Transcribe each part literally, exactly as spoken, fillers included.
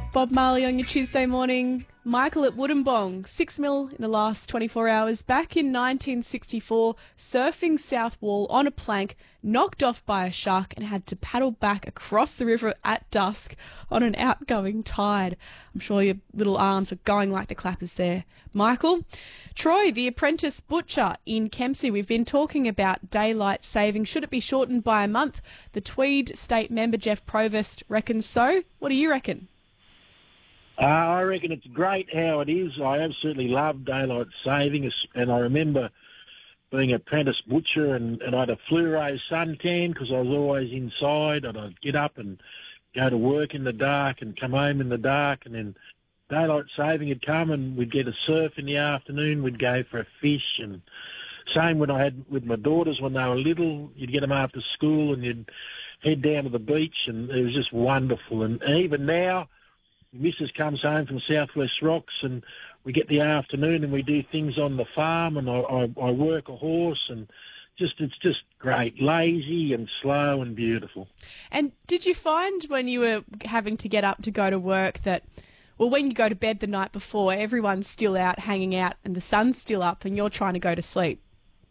Bob Marley on your Tuesday morning. Michael at Wollongong, six mil in the last twenty-four hours. Back in nineteen sixty-four, surfing South Wall on a plank, knocked off by a shark and had to paddle back across the river at dusk on an outgoing tide. I'm sure your little arms are going like the clappers there. Michael. Troy, the apprentice butcher in Kempsey. We've been talking about daylight saving. Should it be shortened by a month? The Tweed State member, Jeff Provost, reckons so. What do you reckon? Uh, I reckon it's great how it is. I absolutely love daylight saving, and I remember being an apprentice butcher, and, and I had a fluoro suntan because I was always inside, and I'd get up and go to work in the dark and come home in the dark, and then daylight saving would come and we'd get a surf in the afternoon, we'd go for a fish, and same when I had with my daughters when they were little, you'd get them after school and you'd head down to the beach, and it was just wonderful. And even now, Missus comes home from Southwest Rocks and we get the afternoon and we do things on the farm, and I, I, I work a horse, and just it's just great, lazy and slow and beautiful. And did you find when you were having to get up to go to work that, well, when you go to bed the night before, everyone's still out hanging out and the sun's still up and you're trying to go to sleep?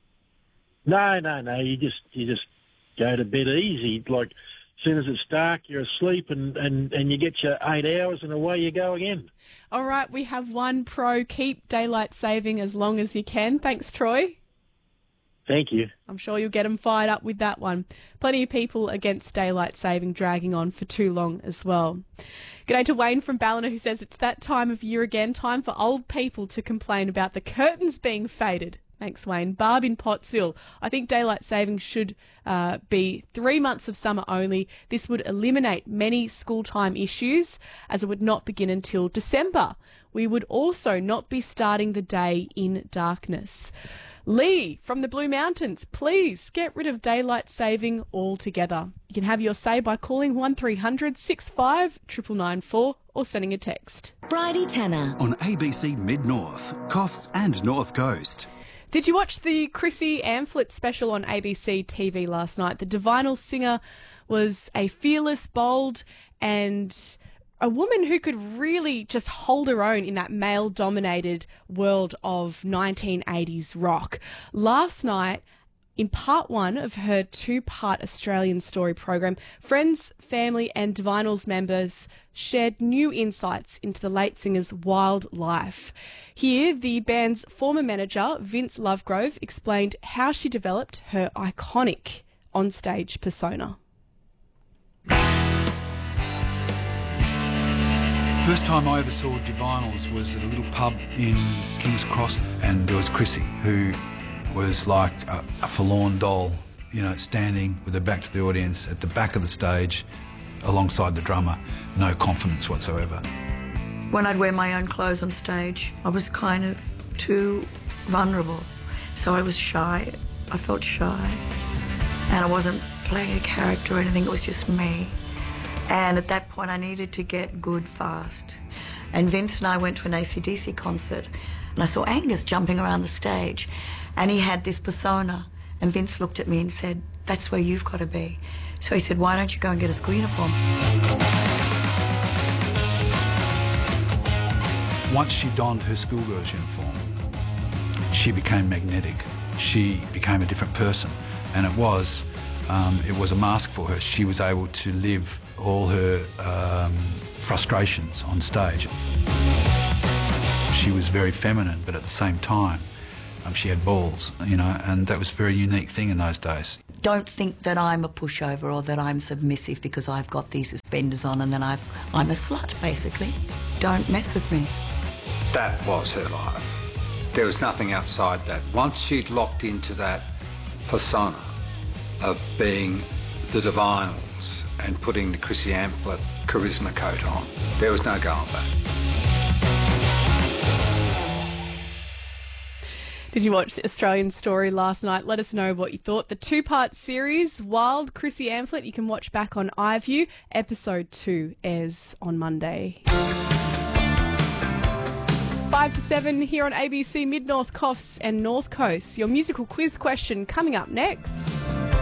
No, no, no. You just you just go to bed easy. Like, as soon as it's dark, you're asleep, and, and, and you get your eight hours and away you go again. All right, we have one pro. Keep daylight saving as long as you can. Thanks, Troy. Thank you. I'm sure you'll get them fired up with that one. Plenty of people against daylight saving dragging on for too long as well. G'day to Wayne from Ballina, who says it's that time of year again, time for old people to complain about the curtains being faded. Thanks, Wayne. Barb in Pottsville. I think daylight saving should uh, be three months of summer only. This would eliminate many school time issues, as it would not begin until December. We would also not be starting the day in darkness. Lee from the Blue Mountains, please get rid of daylight saving altogether. You can have your say by calling one three hundred six five nine nine nine four or sending a text. Bridie Tanner on A B C Mid-North, Coffs and North Coast. Did you watch the Chrissy Amphlett special on A B C T V last night? The Divinal singer was a fearless, bold and a woman who could really just hold her own in that male-dominated world of nineteen eighties rock. Last night, in part one of her two-part Australian story program, friends, family and Divinals members shared new insights into the late singer's wild life. Here, the band's former manager, Vince Lovegrove, explained how she developed her iconic onstage persona. First time I ever saw Divinals was at a little pub in King's Cross, and there was Chrissy, who was like a, a forlorn doll, you know, standing with her back to the audience at the back of the stage alongside the drummer, no confidence whatsoever. When I'd wear my own clothes on stage, I was kind of too vulnerable, so I was shy. I felt shy, and I wasn't playing a character or anything, it was just me. And at that point I needed to get good fast. And Vince and I went to an A C D C concert, and I saw Angus jumping around the stage, and he had this persona, and Vince looked at me and said, "That's where you've got to be." So he said, "Why don't you go and get a school uniform?" Once she donned her schoolgirl's uniform, she became magnetic. She became a different person, and it was, um, it was a mask for her. She was able to live all her um, frustrations on stage. She was very feminine, but at the same time, um, she had balls, you know, and that was a very unique thing in those days. Don't think that I'm a pushover or that I'm submissive because I've got these suspenders on and then I've, I'm a slut, basically. Don't mess with me. That was her life. There was nothing outside that. Once she'd locked into that persona of being the Divinals and putting the Chrissy Amphlett charisma coat on, there was no going back. Did you watch the Australian Story last night? Let us know what you thought. The two-part series, Wild Chrissy Amphlett, you can watch back on iView. Episode two airs on Monday. Five to seven here on A B C Mid-North, Coffs and North Coast. Your musical quiz question coming up next.